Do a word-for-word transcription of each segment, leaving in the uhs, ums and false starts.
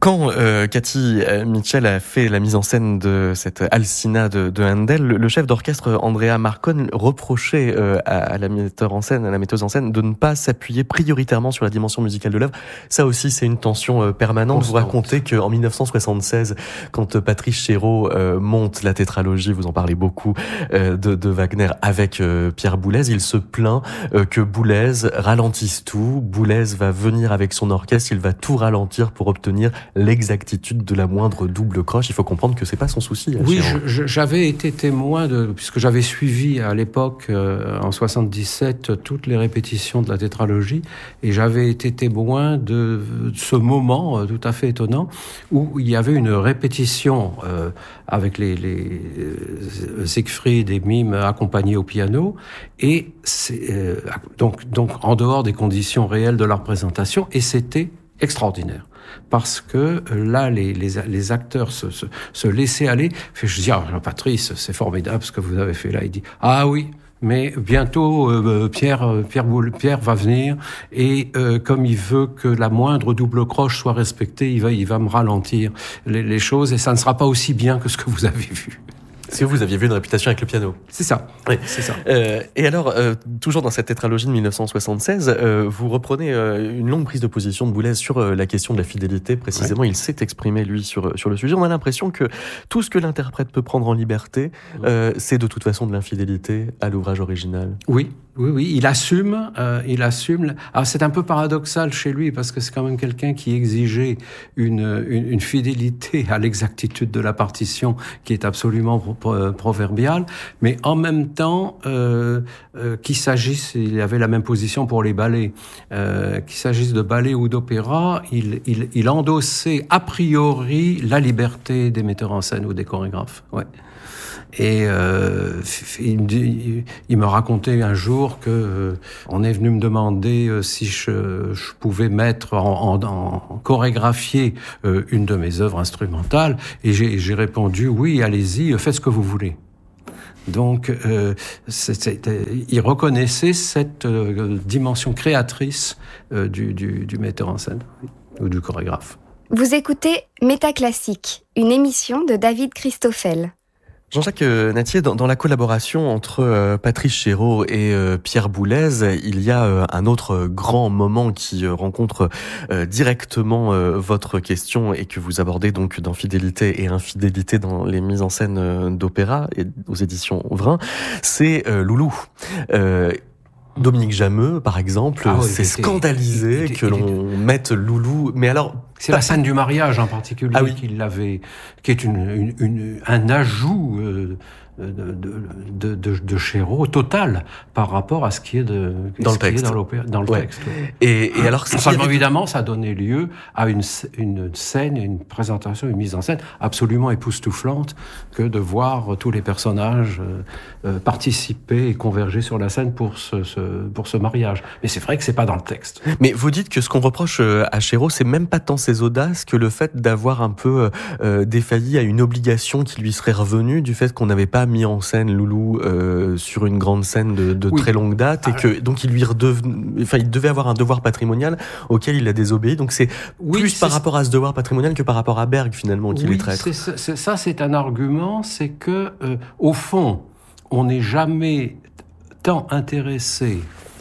Quand euh, Cathy Mitchell a fait la mise en scène de cette Alcina de, de Handel, le, le chef d'orchestre Andrea Marcon reprochait euh, à, à la metteur en scène, à la metteuse en scène, de ne pas s'appuyer prioritairement sur la dimension musicale de l'œuvre. Ça aussi, c'est une tension euh, permanente. Constante. Vous racontez qu'en dix-neuf cent soixante-seize, quand Patrice Chéreau euh, monte la tétralogie, vous en parlez beaucoup, euh, de, de Wagner avec euh, Pierre Boulez, il se plaint euh, que Boulez ralentisse tout. Boulez va venir avec son orchestre, il va tout ralentir pour obtenir l'exactitude de la moindre double croche. Il faut comprendre que c'est pas son souci. Oui, je, j'avais été témoin de, puisque j'avais suivi à l'époque, euh, en soixante-dix-sept, toutes les répétitions de la tétralogie, et j'avais été témoin de, de ce moment euh, tout à fait étonnant où il y avait une répétition euh, avec les, les euh, Siegfried et Mime accompagnés au piano, et c'est, euh, donc, donc en dehors des conditions réelles de la représentation, et c'était extraordinaire. Parce que là, les, les, les acteurs se, se, se laissaient aller. Je dis, ah, Patrice, c'est formidable ce que vous avez fait là. Il dit, ah oui, mais bientôt euh, Pierre, Pierre, Pierre va venir et euh, comme il veut que la moindre double croche soit respectée, il va, il va me ralentir les, les choses et ça ne sera pas aussi bien que ce que vous avez vu. Si vous aviez vu une réputation avec le piano. C'est ça. Oui, c'est ça. Euh, et alors, euh, toujours dans cette tétralogie de dix-neuf cent soixante-seize, euh, vous reprenez euh, une longue prise de position de Boulez sur euh, la question de la fidélité. Précisément, ouais. Il s'est exprimé, lui, sur, sur le sujet. On a l'impression que tout ce que l'interprète peut prendre en liberté, euh, c'est de toute façon de l'infidélité à l'ouvrage original. Oui. Oui, oui, il assume, euh, il assume. Alors c'est un peu paradoxal chez lui parce que c'est quand même quelqu'un qui exigeait une, une, une fidélité à l'exactitude de la partition qui est absolument pro- proverbiale, mais en même temps, euh, euh, qu'il s'agisse, il avait la même position pour les ballets, euh, qu'il s'agisse de ballets ou d'opéra, il, il, il endossait a priori la liberté des metteurs en scène ou des chorégraphes. Ouais. Et euh, il, il me racontait un jour que euh, on est venu me demander euh, si je, je pouvais mettre en, en, en chorégraphier euh, une de mes œuvres instrumentales, et j'ai, j'ai répondu oui, allez-y, faites ce que vous voulez. Donc, euh, c'est, c'est, il reconnaissait cette euh, dimension créatrice euh, du, du, du metteur en scène ou du chorégraphe. Vous écoutez Métaclassique, une émission de David Christoffel. Jean-Jacques Nattier, dans, dans la collaboration entre euh, Patrice Chéreau et euh, Pierre Boulez, il y a euh, un autre grand moment qui euh, rencontre euh, directement euh, votre question et que vous abordez donc dans Fidélité et Infidélité dans les mises en scène euh, d'opéra et aux éditions Vrin, c'est euh, Loulou. Euh, Dominique Jameux, par exemple, ah oui, s'est était, scandalisé il était, que il l'on était... mette Loulou. Mais alors, c'est la scène du mariage en particulier ah oui. qui l'avait, qui est une, une, une un ajout euh, de, de, de, de Chéreau total par rapport à ce qui est de dans le texte, dans, dans le ouais. texte. Ouais. Et, et alors, seulement évidemment, ça a donné lieu à une, une scène, une présentation, une mise en scène absolument époustouflante que de voir tous les personnages euh, euh, participer et converger sur la scène pour ce, ce pour ce mariage. Mais c'est vrai que c'est pas dans le texte. Mais vous dites que ce qu'on reproche à Chéreau, c'est même pas tant ses audaces que le fait d'avoir un peu euh, défailli à une obligation qui lui serait revenue du fait qu'on n'avait pas mis en scène Loulou euh, sur une grande scène de, de oui. très longue date et que donc il lui redevait, enfin il devait avoir un devoir patrimonial auquel il a désobéi. Donc c'est oui, plus c'est par rapport à ce devoir patrimonial que par rapport à Berg finalement qu'il oui, est traître. C'est, c'est, ça c'est un argument, c'est que euh, au fond on n'est jamais tant intéressé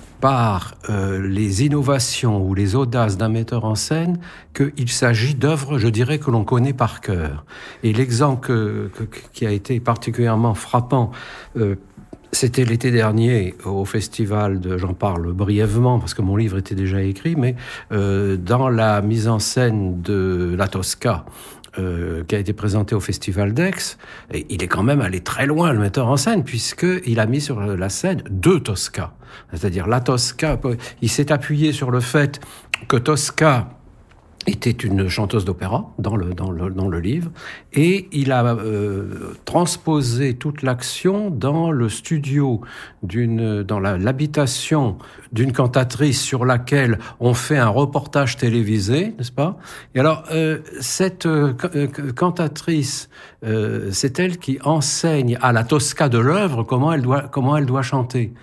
par euh, les innovations ou les audaces d'un metteur en scène qu'il s'agit d'œuvres, je dirais, que l'on connaît par cœur. Et l'exemple que, que, qui a été particulièrement frappant, euh, c'était l'été dernier au festival de, j'en parle brièvement parce que mon livre était déjà écrit, mais euh, dans la mise en scène de La Tosca, Euh, qui a été présenté au Festival d'Aix, et il est quand même allé très loin, le metteur en scène, puisqu'il a mis sur la scène deux Tosca. C'est-à-dire la Tosca, il s'est appuyé sur le fait que Tosca était une chanteuse d'opéra dans le, dans le, dans le livre, et il a euh, transposé toute l'action dans le studio, d'une, dans la, l'habitation d'une cantatrice sur laquelle on fait un reportage télévisé, n'est-ce pas ? Et alors, euh, cette euh, cantatrice, euh, c'est elle qui enseigne à la Tosca de l'œuvre comment elle doit, comment elle doit chanter.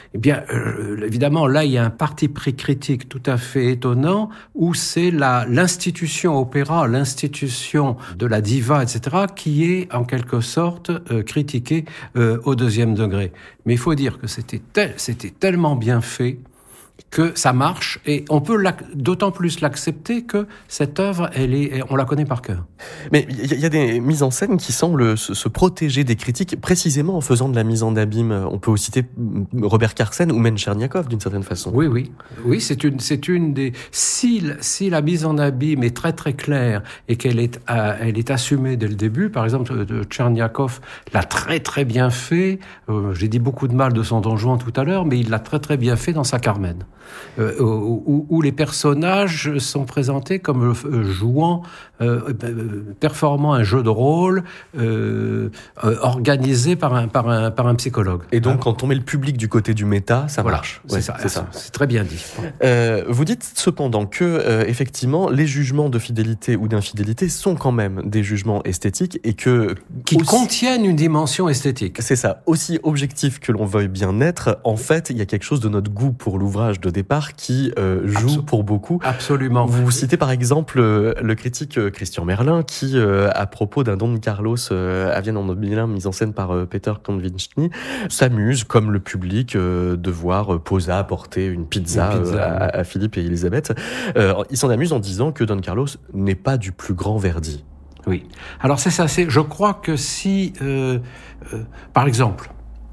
Eh bien, euh, évidemment, là, il y a un parti pris critique tout à fait étonnant, où c'est la, l'institution opéra, l'institution de la diva, et cetera, qui est en quelque sorte euh, critiquée euh, au deuxième degré. Mais il faut dire que c'était, tel, c'était tellement bien fait que ça marche, et on peut d'autant plus l'accepter que cette œuvre, elle est, on la connaît par cœur. Mais il y, y a des mises en scène qui semblent se, se protéger des critiques, précisément en faisant de la mise en abîme. On peut aussi citer Robert Carsen ou Mencherniakov, d'une certaine façon. Oui, oui, oui, c'est une, c'est une des. Si, si la mise en abîme est très très claire et qu'elle est, euh, elle est assumée dès le début, par exemple, de Tcherniakov l'a très très bien fait. Euh, j'ai dit beaucoup de mal de son Don Juan tout à l'heure, mais il l'a très très bien fait dans sa Carmen. Euh, où, où les personnages sont présentés comme euh, jouant, euh, euh, performant un jeu de rôle euh, euh, organisé par un, par, un, par un psychologue. Et donc, hein, quand on met le public du côté du méta, ça voilà, marche. C'est, ouais, ça, c'est ça. C'est très bien dit. Euh, vous dites cependant que, euh, effectivement, les jugements de fidélité ou d'infidélité sont quand même des jugements esthétiques et que... Qui aussi, contiennent une dimension esthétique. C'est ça. Aussi objectif que l'on veuille bien être, en fait, il y a quelque chose de notre goût pour l'ouvrage de départ qui euh, joue Absol- pour beaucoup. Absolument. Vous citez par exemple euh, le critique euh, Christian Merlin qui, euh, à propos d'un Don Carlos euh, à Vienne en Nobelin, mis en scène par euh, Peter Konvichny, s'amuse, comme le public, euh, de voir euh, Posa apporter une pizza, une pizza euh, à, à Philippe et Elisabeth. Euh, il s'en amuse en disant que Don Carlos n'est pas du plus grand Verdi. Oui. Alors c'est ça. C'est, je crois que si, euh, euh, par exemple,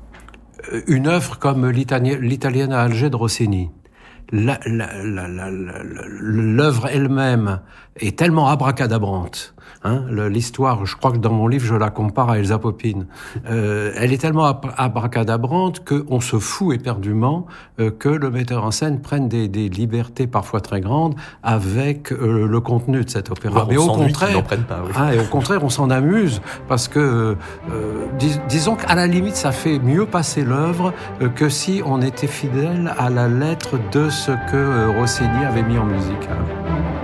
une œuvre comme l'Italienne à Alger de Rossini, La, la, la, la, la, l'œuvre elle-même est tellement abracadabrante. Hein, l'histoire, je crois que dans mon livre, je la compare à Elsa Poppin. Euh, elle est tellement abracadabrante qu'on se fout éperdument euh, que le metteur en scène prenne des, des libertés parfois très grandes avec euh, le contenu de cet opéra. Alors, mais au contraire, pas, oui. hein, et au contraire, on s'en amuse parce que, euh, dis, disons qu'à la limite, ça fait mieux passer l'œuvre euh, que si on était fidèle à la lettre de ce que euh, Rossini avait mis en musique. Hein.